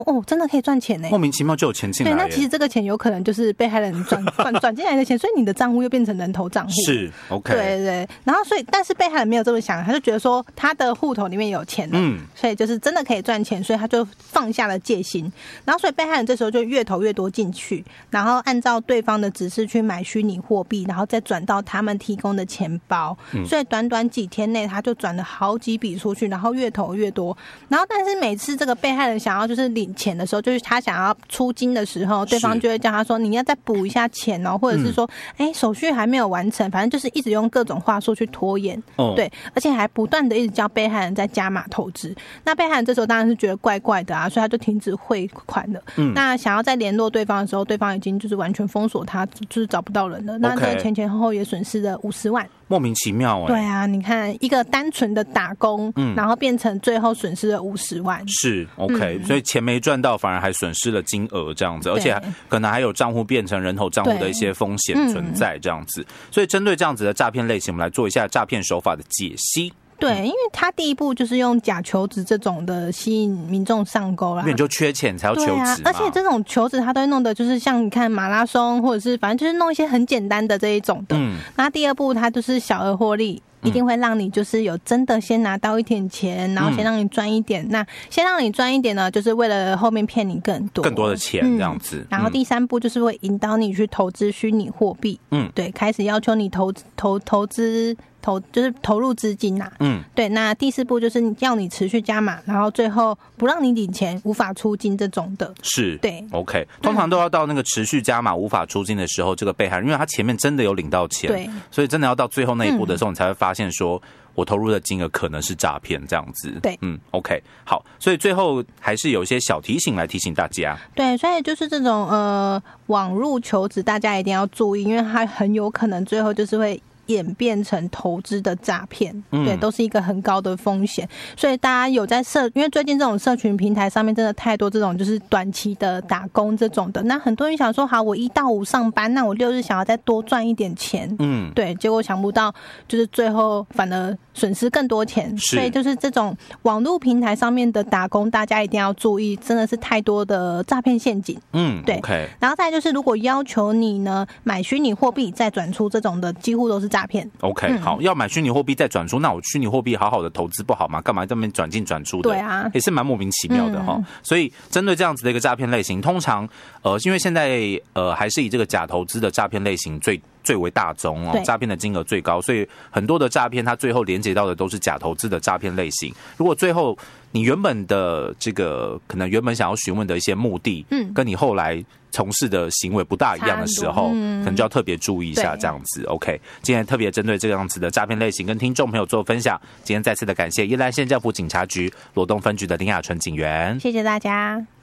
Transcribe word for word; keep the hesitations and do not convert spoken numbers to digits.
哦，真的可以赚钱呢， 莫名其妙就有钱进来。 对，那其实这个钱有可能就是被害人转转转进来的钱，所以你的账户又变成人头账户。 是 OK， 对对。然后所以，但是被害人没有这么想，他就觉得说他的户头里面有钱了，嗯，所以就是真的可以赚钱，所以他就放下了戒心。然后所以被害人这时候就越投越多进去，然后按照对方的指示去买虚拟货币，然后再转到他们提供的钱包。嗯、所以短短几天内，他就转了好几笔出去，然后越投越多。然后但是每次这个被害人想要就是领钱的时候，就是他想要出金的时候，对方就会叫他说你要再补一下钱哦，或者是说哎、嗯、手续还没有完成，反正就是一直用各种话术去拖延。哦、对，而且还不断的一直叫被害人在加码投资。那被害人这时候当然是觉得怪怪的啊，所以他就停止汇款了。嗯、那想要再联络对方的时候，对方已经就是完全封锁他，就是找不到人了。那这个前前后后也损失了五十万。 莫名其妙哎、欸， 对啊，你看一个单纯的打工，嗯，然后变成最后损失了五十万， 是 OK，、嗯、所以钱没赚到，反而还损失了金额这样子，而且可能还有账户变成人头账户的一些风险存在这样子。嗯、所以针对这样子的诈骗类型，我们来做一下诈骗手法的解析。 对，因为他第一步就是用假求职这种的吸引民众上钩啦， 因为你就缺钱才要求职嘛。 对啊，而且这种求职他都会弄的，就是像你看马拉松，或者是反正就是弄一些很简单的这一种的。嗯，那第二步他就是小额获利。一定会让你就是有真的先拿到一点钱，然后先让你赚一点。嗯、那先让你赚一点呢，就是为了后面骗你更多更多的钱这样子。嗯、 然后第三步就是会引导你去投资虚拟货币。嗯，对，开始要求你投投投资。投就是投入资金呐、啊，嗯，对。那第四步就是要你持续加码，然后最后不让你领钱，无法出金这种的。 是， 对 ，OK。通常都要到那个持续加码、无法出金的时候，这个被害人，因为他前面真的有领到钱， 对， 所以真的要到最后那一步的时候，嗯、你才会发现说，我投入的金额可能是诈骗这样子。 对， 嗯 ，OK。好，所以最后还是有一些小提醒来提醒大家。 对，所以就是这种呃网路求职，大家一定要注意，因为它很有可能最后就是会演变成投资的诈骗，嗯、对，都是一个很高的风险。所以大家有在社，因为最近这种社群平台上面真的太多这种就是短期的打工这种的。那很多人想说，好，我一到五上班，那我六日想要再多赚一点钱，嗯，对，结果想不到就是最后反而损失更多钱。所以就是这种网络平台上面的打工，大家一定要注意，真的是太多的诈骗陷阱。嗯，对。 Okay. 然后再来就是，如果要求你呢买虚拟货币再转出这种的，几乎都是诈骗。 OK，、嗯、好，要买虚拟货币再转出，那我虚拟货币好好的投资不好吗？干嘛这边转进转出的？ 对啊， 也是蛮莫名其妙的哈、嗯。所以针对这样子的一个诈骗类型，通常呃，因为现在呃还是以这个假投资的诈骗类型最。最为大宗哦，诈骗的金额最高，所以很多的诈骗它最后连接到的都是假投资的诈骗类型。如果最后你原本的这个可能原本想要询问的一些目的，嗯，跟你后来从事的行为不大一样的时候，嗯、可能就要特别注意一下这样子。OK， 今天特别针对这个样子的诈骗类型跟听众朋友做分享。今天再次的感谢宜兰县政府警察局罗东分局的林雅纯警员， 谢谢大家。